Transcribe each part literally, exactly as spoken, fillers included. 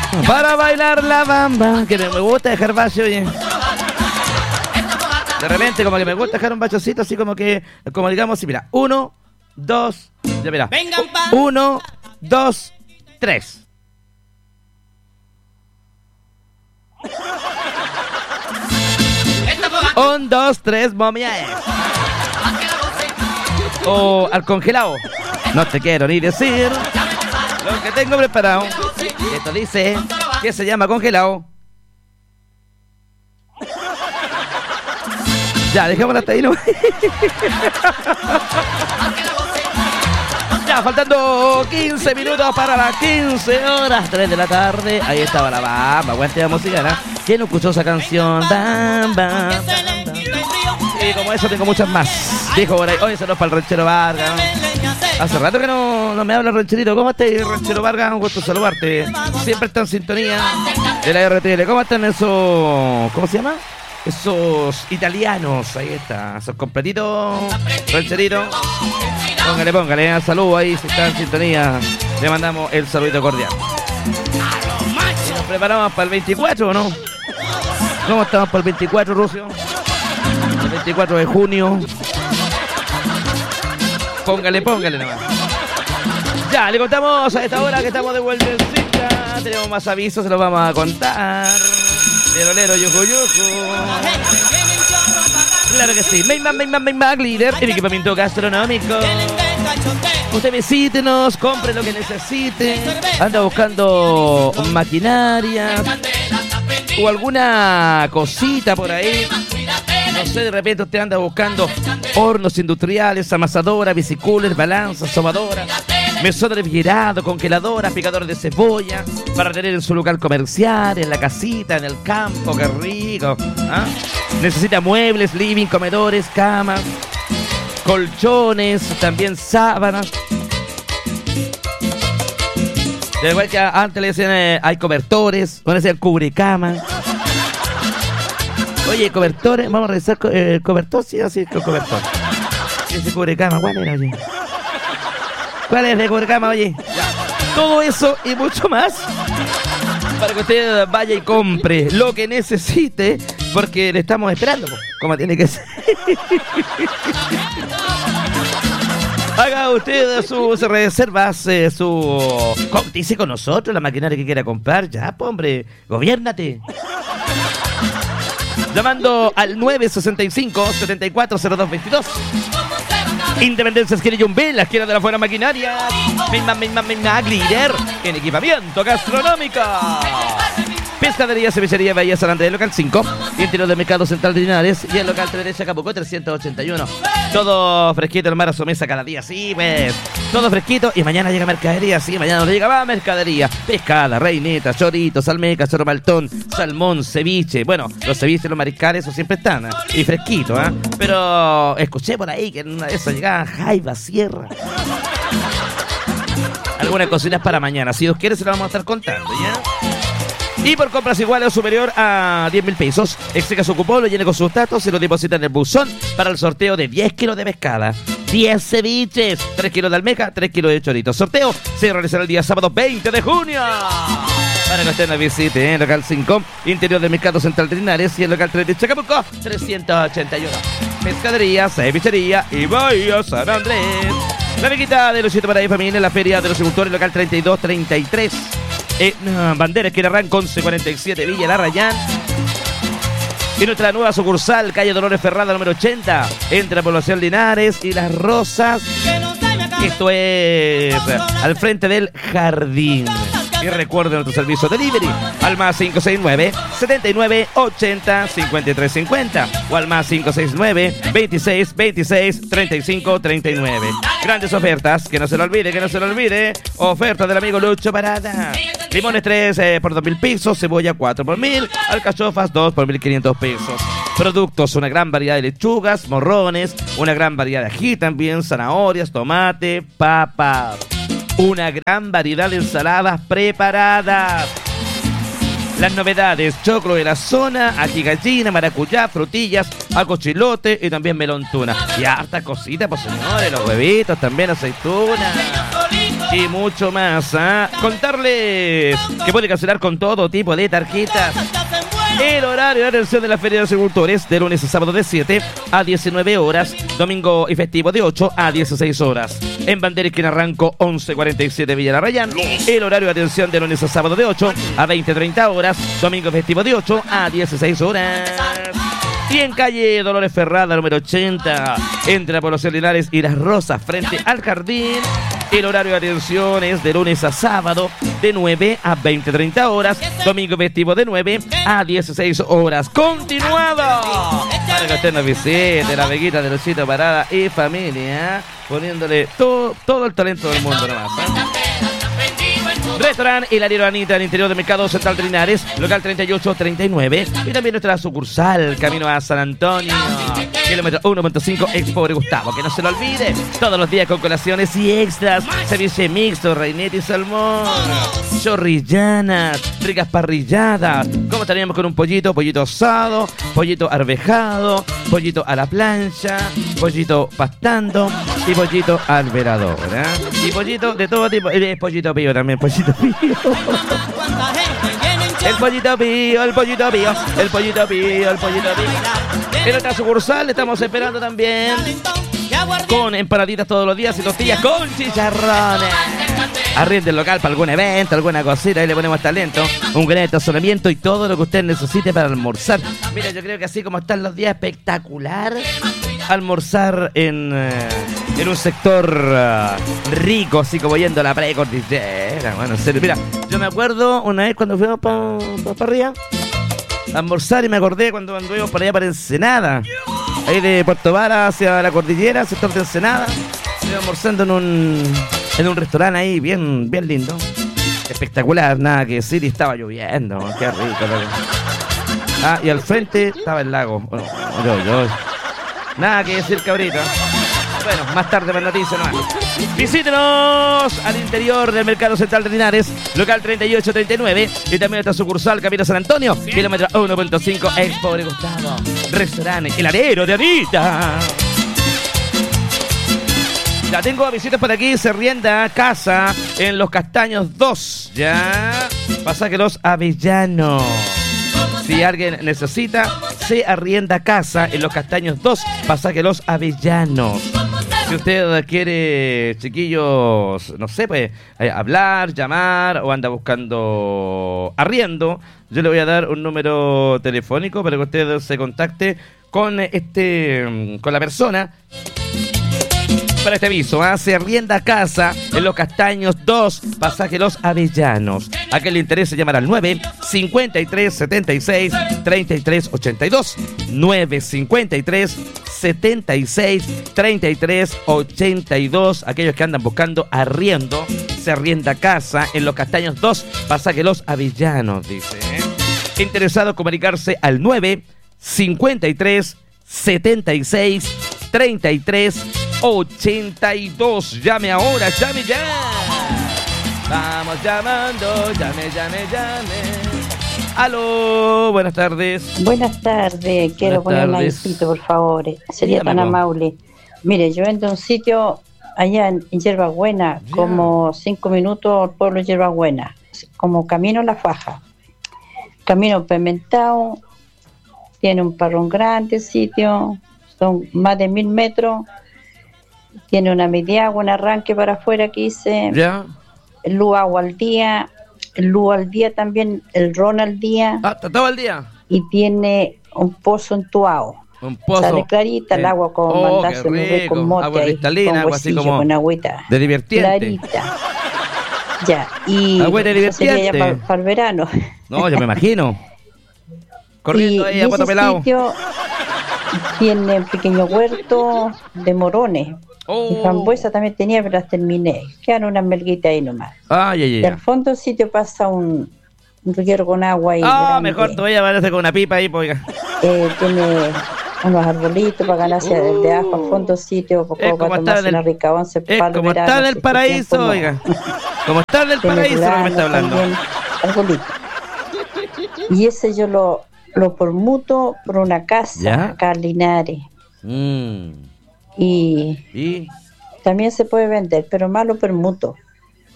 Para bailar la bamba. Que me gusta dejar bache, oye. De repente como que me gusta dejar un bachocito así como que, como digamos así, mira, uno, dos, ya mira, uno, dos, tres. Un, dos, tres, momia. O al congelado. No te quiero ni decir lo que tengo preparado. Esto dice que se llama congelado. Ya, dejémosla hasta ahí, ¿no? Ya, faltando quince minutos para las quince horas, tres de la tarde. Ahí estaba la bamba, aguante la música, ¿no? ¿Quién no escuchó esa canción? Bam, bam, bam, bam. Y como eso tengo muchas más. Dijo por ahí, oye, saludos para el Ranchero Vargas, ¿no? Hace rato que no, no me habla Rancherito. ¿Cómo estás, Ranchero Vargas? Un gusto saludarte. Siempre está en sintonía de la R T L. ¿Cómo están esos? ¿Cómo se llama? Esos italianos, ahí está, esos completitos, Rancherito. Póngale, póngale, un saludo ahí, si está en sintonía. Le mandamos el saludito cordial. ¿Y nos preparamos para el veinticuatro o no? ¿Cómo estamos para el veinticuatro, Rucio? El veinticuatro de junio. Póngale, póngale nomás. Ya, le contamos a esta hora que estamos de vueltecita. Tenemos más avisos, se los vamos a contar. Lero, lero, yojo, yojo. Claro que sí. Main Man, Main Man, Main Man, líder en equipamiento gastronómico. Usted visítenos, compre lo que necesite. Anda buscando maquinaria o alguna cosita por ahí. No sé, de repente usted anda buscando hornos industriales, amasadoras, bicicoolers, balanzas, sobadoras, mesón refrigerado, congeladoras, picadores de cebolla, para tener en su local comercial, en la casita, en el campo, qué rico. ¿Ah? Necesita muebles, living, comedores, camas, colchones, también sábanas. De igual que antes le decían, eh, hay cobertores, van a decir cubrecama. Oye, cobertores, vamos a revisar el eh, cobertor, sí, así el cobertor. Ese cubrecama, ¿cuál era, oye? ¿Cuál es el cubrecama, oye? Ya. Todo eso y mucho más para que usted vaya y compre lo que necesite, porque le estamos esperando, como tiene que ser. Haga usted sus reservas, eh, su... Dice con nosotros la maquinaria que quiera comprar. Ya, pues, hombre, gobiérnate. Llamando al nueve sesenta y cinco, setenta y cuatro, cero dos veintidós. Independencia Esquina Yumbel, la esquina de la buena maquinaria. Misma, misma, misma, líder en equipamiento gastronómico. Pescadería, Cevichería, Bahía San Andrés, local cinco. Interior del Mercado Central de Linares. Y el local tres derecha, Capuco trescientos ochenta y uno. Todo fresquito, el mar a su mesa cada día, sí, pues. Todo fresquito. Y mañana llega mercadería, sí, mañana nos llega más mercadería. Pescada, reineta, choritos, almeja, chorro maltón, salmón, ceviche. Bueno, los ceviches, los mariscales, eso siempre están, ¿eh? Y fresquito, ¿eh? Pero escuché por ahí que en una de esas llegaba jaiba, sierra. Algunas cocinas para mañana. Si Dios quiere, se lo vamos a estar contando, ¿ya? Y por compras iguales o superior a diez mil pesos, explica su cupón, lo llene con sus datos y lo deposita en el buzón para el sorteo de diez kilos de pescada, diez ceviches, tres kilos de almeja, tres kilos de choritos. Sorteo se realizará el día sábado veinte de junio. Para que usted nos visite en ¿eh? Local cinco, interior del Mercado Central de Linares, y el local tres de Chacabuco, trescientos ochenta y uno. Pescadería, cevichería y Bahía San Andrés. La amiguita de Luisito para ahí familia en la Feria de los Agricultores, local treinta y dos treinta y tres. Eh, no, Bandera, esquina Arranco, once cuarenta y siete, Villa La Rayán. Y nuestra nueva sucursal, calle Dolores Ferrada, número ochenta, entre la población Linares y Las Rosas. Esto es al frente del jardín. Y recuerden nuestro servicio delivery al más cinco seis nueve, setenta y nueve, ochenta, cincuenta y tres cincuenta o al más cinco seis nueve, veintiséis, veintiséis, treinta y cinco, treinta y nueve. Grandes ofertas, que no se lo olvide, que no se lo olvide. Oferta del amigo Lucho Parada. Limones tres eh, por dos mil pesos, cebolla cuatro por mil, alcachofas dos por mil quinientos pesos. Productos, una gran variedad de lechugas, morrones, una gran variedad de ají también, zanahorias, tomate, papa. Una gran variedad de ensaladas preparadas. Las novedades, choclo de la zona, ají gallina, maracuyá, frutillas, ajo chilote y también melón tuna. Y harta cosita, pues señores, los huevitos, también aceitunas. y mucho más. ¿eh? Contarles que puede cancelar con todo tipo de tarjetas. El horario de atención de la Feria de los Agricultores de lunes a sábado de siete a diecinueve horas, domingo y festivo de ocho a dieciséis horas. En Bandera Esquina Ranco once cuarenta y siete Villa Larrayán, el horario de atención de lunes a sábado de ocho a veinte treinta horas, domingo y festivo de ocho a dieciséis horas. Y en calle Dolores Ferrada, número ochenta, entre la población Linares y Las Rosas, frente al jardín, el horario de atención es de lunes a sábado, de nueve a veinte treinta horas, domingo festivo de nueve a dieciséis horas. ¡Continuado! Para que usted nos visite, la veguita de Luchito Parada y familia, poniéndole todo, todo el talento del mundo nomás, ¿eh? Restaurante El Ariero Anita, al interior del Mercado Central de Linares, local treinta y ocho treinta y nueve. Y también nuestra sucursal, camino a San Antonio, kilómetro uno punto cinco, Expo de Gustavo. Que no se lo olvide, todos los días con colaciones y extras, ceviche mixto, reinete y salmón, chorrillanas, ricas parrilladas. Como estaríamos con un pollito, pollito asado, pollito arvejado, pollito a la plancha, pollito pastando y pollito al velador, ¿eh? Y pollito de todo tipo, y pollito pío también, pollito pío. El pollito pío, el pollito pío, el pollito pío, el pollito pío. En otra sucursal estamos esperando también con empanaditas todos los días y tortillas con chicharrones. Arriende el local para algún evento, alguna cosita, ahí le ponemos talento, un gran estacionamiento y todo lo que usted necesite para almorzar. Mira, yo creo que así como están los días, espectacular almorzar en, eh, en un sector uh, rico, así como yendo a la precordillera. Bueno, en serio, mira, yo me acuerdo una vez cuando fuimos para pa, pa arriba a almorzar y me acordé cuando anduvimos por allá para Ensenada, ahí de Puerto Vara hacia la cordillera, sector de Ensenada. Estoy almorzando en un en un restaurante ahí bien bien lindo, espectacular, nada que decir, y estaba lloviendo, qué rico, loco. Ah, y al frente estaba el lago. Bueno, yo, yo. Nada que decir, cabrita. Bueno, más tarde más noticias nomás. Visítenos al interior del Mercado Central de Linares, local treinta y ocho treinta y nueve, y también esta sucursal Camino San Antonio, kilómetro uno punto cinco, Expo de Gustavo. Restaurante El Ariero de Anita. Ya tengo visitas por aquí, se arrienda casa en Los Castaños dos, ya. Pasaje Los Avellanos. Si alguien necesita, se arrienda casa en Los Castaños dos, pasaje Los Avellanos. Si usted quiere, chiquillos, no sé, pues, eh, hablar, llamar o anda buscando arriendo, yo le voy a dar un número telefónico para que usted se contacte con este, con la persona. Para este aviso, ¿eh? Se arrienda casa en Los Castaños dos, pasaje Los Avellanos. A quien le interese llamar al nueve cincuenta y tres setenta y seis treinta y tres ochenta y dos. nueve cincuenta y tres setenta y seis treinta y tres ochenta y dos. Aquellos que andan buscando arriendo, se arrienda casa en Los Castaños dos, pasaje Los Avellanos, dice. ¿eh? Interesado en comunicarse al nueve cincuenta y tres setenta y seis treinta y tres ochenta y dos. Llame ahora, llame ya. Vamos llamando, llame, llame, llame. Aló, buenas tardes. Buenas tardes, quiero buenas poner un tardes. avisito, por favor. Sería Dígame, tan vos. amable. Mire, yo vendo un sitio allá en, en Yerbabuena, Ya. como cinco minutos al pueblo de Yerbabuena, como camino a La Faja. Camino pavimentado, tiene un parrón grande el sitio, son más de mil metros. Tiene una media agua, un arranque para afuera que hice, ¿Ya? el luz agua al día, el luz al día también, el ron al día, Ah, ¿todo el día? y tiene un pozo entuado. Un pozo. Sale clarita el eh, agua como oh, mandarse qué un bebé rico. con mote Agua ahí, cristalina, con agua así huesillo, como con agüita de divirtiente. clarita. Ya, y Agüita eso sería ya divirtiente. para el verano. No, yo me imagino. Corriendo ahí y a ese cuatro pelado. sitio tiene un pequeño huerto de morones. Oh. Y frambuesa también tenía, pero las terminé. Quedan unas melguitas ahí nomás. Ay, ay, Y al ay. fondo del sitio pasa un, un reguero con agua ahí. Ah, grande. mejor todavía parece con una pipa ahí, pues, oiga. Eh, tiene unos arbolitos para ganarse Uh. de ajo al fondo del sitio, porque Es como para estar tomarse en el- una rica once Es para el como verano, estar en si el este paraíso, tiempo no. oiga. Como estar en el Tiene paraíso, lo que me está duraznos hablando. también, arbolitos. Y ese yo lo, lo permuto por una casa ¿Ya? acá en Linares. Mm. Y Y. también se puede vender, pero más lo permuto.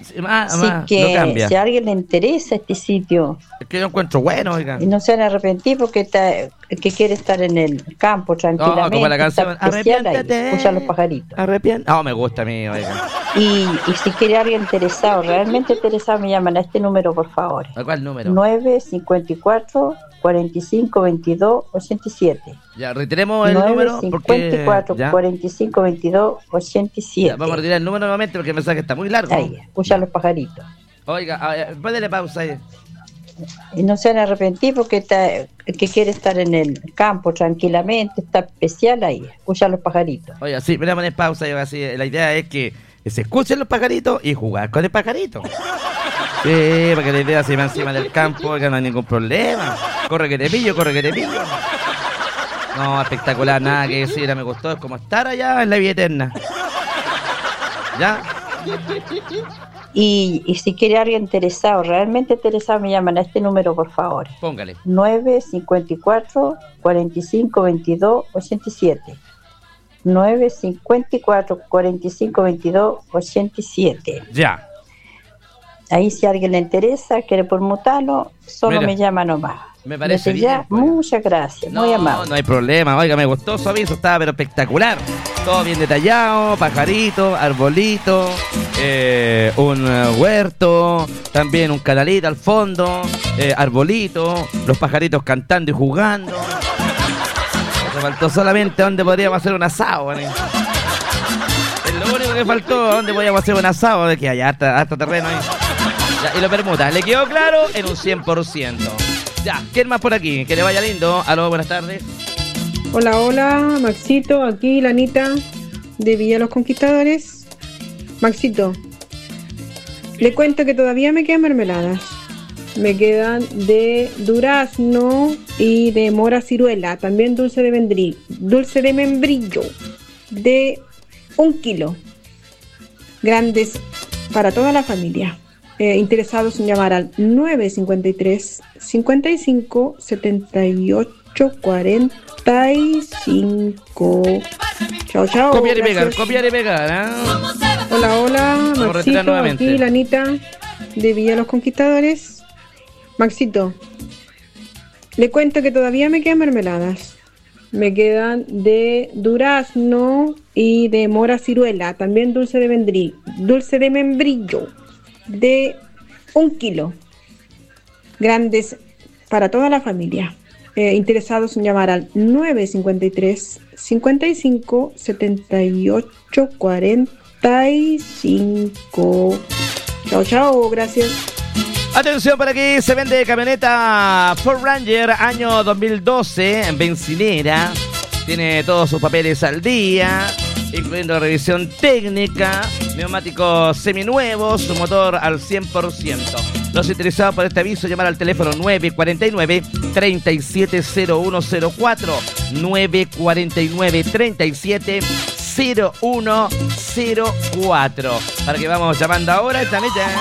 Sí, más, Así más, que lo cambia. si a alguien le interesa este sitio Es que yo encuentro bueno, oiga. y no se van a arrepentir porque está, que quiere estar en el campo tranquilamente, No, como la canción, está especial ahí, arrepiéntete. escucha los pajaritos. Arrepiéntete. No, me gusta a mí, oiga. Y, y si quiere alguien interesado, realmente interesado, me llaman a este número, por favor. ¿A cuál número? nueve cinco cuatro, cuatro cinco, veintidós, ochenta y siete. Ya, retiremos el número porque... nueve cinco cuatro, ya. cuatro cinco, veintidós, ochenta y siete. Ya, vamos a retirar el número nuevamente porque el mensaje está muy largo. Ahí, escucha los pajaritos. Oiga, a ver, ponle pausa ahí. Y no se van a arrepentir porque está, que quiere estar en el campo tranquilamente, está especial ahí, escucha los pajaritos. Oiga, sí, voy a poner pausa y así. La idea es que se escuchen los pajaritos y jugar con el pajarito. Sí, para que la idea se va encima del campo, oiga, no hay ningún problema. Corre que te pillo, corre que te pillo. No, espectacular, nada que decir, me gustó. Es como estar allá en la vida eterna. ¿Ya? Y, y si quiere alguien interesado, realmente interesado, me llaman a este número, por favor. Póngale. nueve cinco cuatro, cuatro cinco, veintidós, ochenta y siete. nueve cinco cuatro, cuatro cinco, veintidós, ochenta y siete. Ya. Ahí si a alguien le interesa, quiere permutarlo, solo Mira, me llama nomás. me parece Desde bien, ya, pues. muchas gracias, muy No, amable. no hay problema, oiga, me gustó su aviso, estaba pero espectacular. Todo bien detallado, pajarito, arbolito, eh, un eh, huerto, también un canalito al fondo, eh, arbolito, los pajaritos cantando y jugando. Me faltó solamente donde podríamos hacer un asado, ¿eh? Es lo único que faltó, donde podríamos hacer un asado, de que allá hasta, hasta terreno ahí. Ya, y lo permuta, ¿le quedó claro? En un cien por ciento. Ya, ¿quién más por aquí? Que le vaya lindo. Aló, buenas tardes. Hola, hola, Maxito, aquí la Anita de Villa Los Conquistadores. Maxito, le cuento que todavía me quedan mermeladas. Me quedan de durazno y de mora ciruela, también dulce de membrillo, dulce de membrillo, de un kilo. Grandes para toda la familia. Eh, interesados en llamar al nueve cinco tres, cincuenta y cinco, setenta y ocho, cuarenta y cinco. Chao, chao. Copiar y pegar, gracias. copiar y pegar, ¿eh? Hola, hola, Vamos a retirar Maxito, nuevamente. aquí la Anita de Villa Los Conquistadores. Maxito, le cuento que todavía me quedan mermeladas. Me quedan de durazno y de mora ciruela, también dulce de membrillo, dulce de membrillo, de un kilo. Grandes para toda la familia. Eh, interesados en llamar al nueve cinco tres, cincuenta y cinco, setenta y ocho, cuarenta y cinco. Chao, chao, gracias. Atención, por aquí se vende camioneta Ford Ranger año dos mil doce, en bencinera. Tiene todos sus papeles al día, incluyendo revisión técnica, neumáticos seminuevos, su motor al cien por ciento. Los interesados por este aviso, llamar al teléfono nueve cuatro nueve, tres siete cero uno cero cuatro, nueve cuatro nueve, tres siete cero uno cero cuatro. Para que vamos llamando ahora y también ya.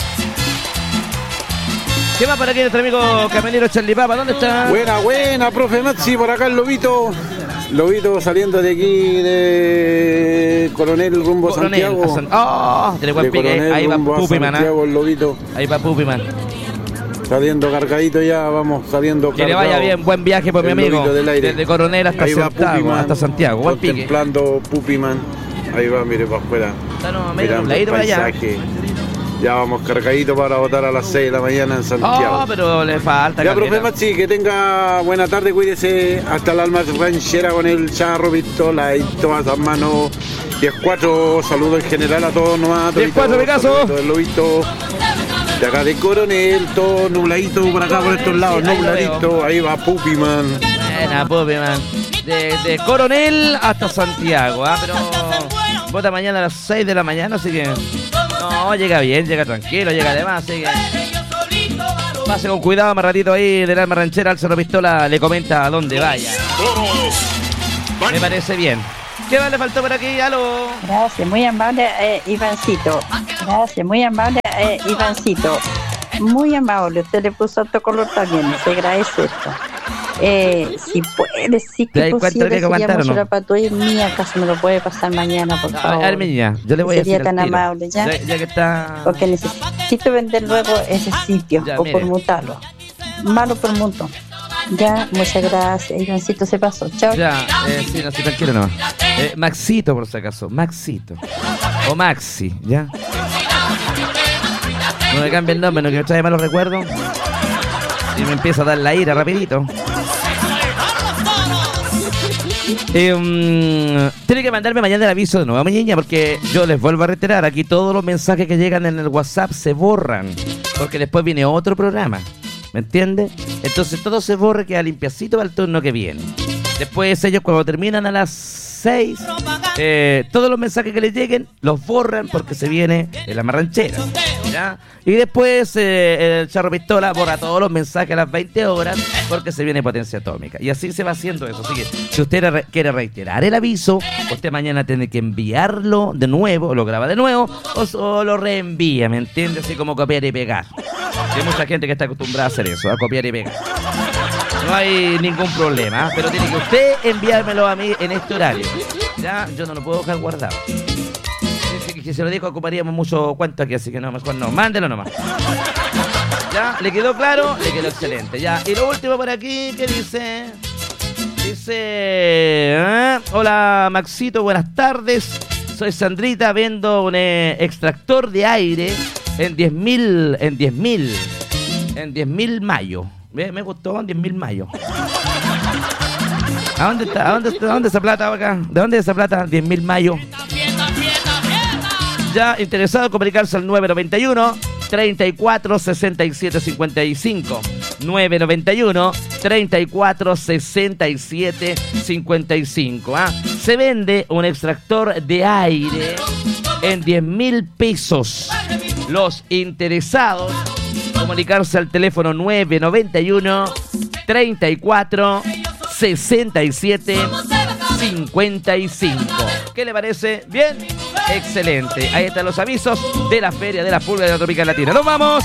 ¿Qué más para aquí nuestro amigo camionero Charlie Papa? ¿Dónde está? Buena, buena, profe Maxi, por acá el Lobito. Lobito saliendo de aquí de Coronel rumbo a Coronel, Santiago. a San- Oh, de buen De pique. Coronel Ahí va rumbo a Pupiman, ¿ah? Santiago, el Lobito. Ahí va Pupiman. Saliendo cargadito ya, vamos saliendo Que le cargado. vaya bien, buen viaje por mi El amigo. lobito del aire. Desde Coronel hasta Ahí va Santiago, Pupiman, hasta Santiago. Buen pique. contemplando Pupiman. Ahí va, mire para afuera. Está no, medio Mirando el nubladito por allá. paisaje. Ya vamos cargadito para votar a las seis de la mañana en Santiago. Oh, pero le falta. Ya, Gabriela. profe Maxi, que tenga buena tarde, cuídese hasta el alma ranchera con el charro, pistola y todas las manos. diez cuatro, saludo en general a todos nomás. diez cuatro, Picasso. Lo visto. De acá de Coronel, todo nubladito por acá, por estos lados, Sí, ahí lo nubladito. Ahí va Pupiman. Buena, Pupiman. Desde Coronel hasta Santiago, ¿ah? Pero vota mañana a las seis de la mañana, así que. No, llega bien, llega tranquilo, llega además, así que. Pase con cuidado, más ratito ahí del alma ranchera, al Cerro Pistola le comenta a dónde vaya. Me parece bien. ¿Qué más le faltó por aquí? Aló. Gracias, muy amable, eh, Ivancito. Gracias, muy amable, eh, Ivancito. Muy amable, usted le puso alto color también, se agradece esto. Eh, si puede, sí ¿Te que das es cuenta posible, que hay que sería aguantar o mucho no? la patualla mía, acaso me lo puede pasar mañana, por A favor. ver, mi niña, yo le voy a Sería decir al tan tiro. amable, ¿ya? Ya, ya que está... Porque necesito vender luego ese sitio Ya, o mire. por mutarlo. Malo por mutuo. Ya, muchas gracias. Ivancito se pasó. Chao. Ya, eh, sí, no, sí, tranquilo nomás. Eh, Maxito, por si acaso. Maxito. O Maxi, ¿ya? No me cambie el nombre, no que me trae malos recuerdos. Y me empieza a dar la ira rapidito. Eh, um, tiene que mandarme mañana el aviso de nuevo, mi niña, porque yo les vuelvo a reiterar, aquí todos los mensajes que llegan en el WhatsApp se borran, porque después viene otro programa, ¿me entiendes? Entonces todo se borra, queda limpiacito para el turno que viene. Después ellos cuando terminan a las seis, eh, todos los mensajes que les lleguen los borran porque se viene en la marranchera, ¿ya? Y después eh, el Charro Pistola borra todos los mensajes a las veinte horas porque se viene Potencia Atómica. Y así se va haciendo eso. Así que si usted re- quiere reiterar el aviso, usted mañana tiene que enviarlo de nuevo, lo graba de nuevo o, o lo reenvía, ¿me entiende? Así como copiar y pegar. Hay mucha gente que está acostumbrada a hacer eso, a copiar y pegar. No hay ningún problema, pero tiene que usted enviármelo a mí en este horario. Ya, yo no lo puedo dejar guardado. Si, si se lo dijo, ocuparíamos mucho cuento aquí, así que no, mejor no. Mándelo nomás. Ya, ¿le quedó claro? Le quedó excelente. Ya, y lo último por aquí, ¿qué dice? Dice... ¿eh? Hola, Maxito, buenas tardes. Soy Sandrita, vendo un eh, extractor de aire en diez mil, en diez mil, en diez mil mayo. Me, me gustó en diez mil mayo. ¿A dónde está? ¿A dónde está? ¿A dónde esa plata acá? ¿De dónde es esa plata? diez mil mayo. Ya, interesado en comunicarse al nueve noventa y uno, treinta y cuatro, sesenta y siete, cincuenta y cinco. nueve noventa y uno, treinta y cuatro, sesenta y siete, cincuenta y cinco. ¿Ah? Se vende un extractor de aire en diez mil pesos. Los interesados, comunicarse al teléfono nueve noventa y uno, treinta y cuatro, sesenta y siete, cincuenta y cinco. ¿Qué le parece? ¿Bien? Excelente. Ahí están los avisos de la Feria de la Pulga de la Tropical Latina. ¡Nos vamos!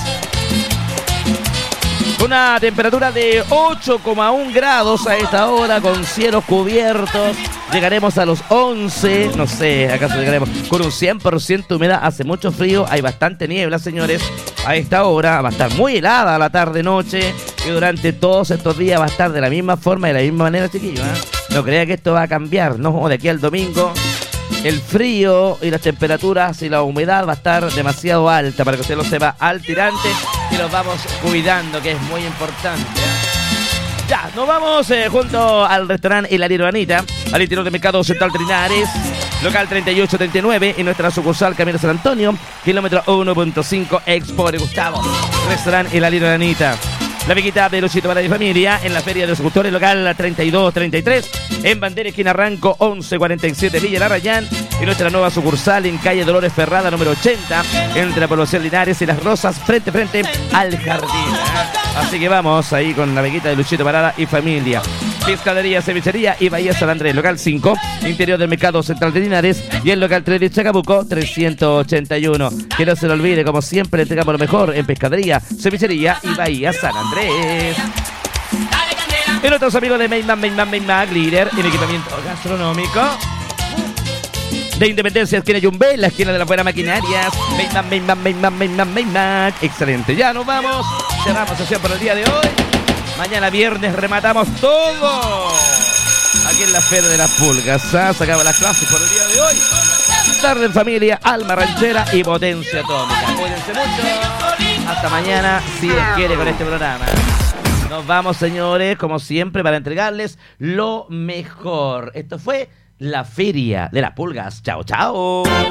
Una temperatura de ocho coma uno grados a esta hora, con cielos cubiertos. Llegaremos a los once, no sé, acaso llegaremos con un cien por ciento humedad. Hace mucho frío, hay bastante niebla, señores. A esta hora va a estar muy helada la tarde-noche. Y durante todos estos días va a estar de la misma forma y de la misma manera, chiquillos, ¿eh? No crea que esto va a cambiar, no, de aquí al domingo. El frío y las temperaturas y la humedad va a estar demasiado alta para que usted lo sepa al tirante, y los vamos cuidando, que es muy importante, ¿eh? Ya, nos vamos eh, junto al restaurante Hilario Anita, al interior del Mercado Central Trinares, local treinta y ocho treinta y nueve, y nuestra sucursal Camino San Antonio, kilómetro uno punto cinco, Expo de Gustavo. Restaurante Hilario Anita. La Viquita de Luchito para mi familia en la Feria de los Agricultores, local treinta y dos treinta y tres, en Bandera Esquina Ranco once cuarenta y siete, Villa Larrayán, y nuestra nueva sucursal en calle Dolores Ferrada número ochenta, entre la población Linares y Las Rosas, frente a frente al jardín, ¿eh? Así que vamos ahí con la Viquita de Luchito Parada y familia. Pescadería, cevichería y Bahía San Andrés, local cinco, interior del Mercado Central de Linares, y el local tres de Chacabuco trescientos ochenta y uno. Que no se lo olvide, como siempre, le entregamos lo mejor en pescadería, cevichería y Bahía San Andrés. Y nuestros amigos de Mainman, Mainman, Mainman, líder en equipamiento gastronómico. De Independencia, esquina Yumbé, la esquina de las buenas maquinarias. Mainman, Mainman, Mainman, Mainman, Mainman. Excelente, ya nos vamos. Cerramos sesión por el día de hoy. Mañana viernes rematamos todo aquí en la Feria de las Pulgas. ¿Ah? Sacamos las clases por el día de hoy. Tarde en familia, alma ranchera y potencia atómica. Cuídense mucho. Hasta mañana, si Dios quiere, con este programa. Nos vamos, señores, como siempre, para entregarles lo mejor. Esto fue la Feria de las Pulgas. Chao, chao.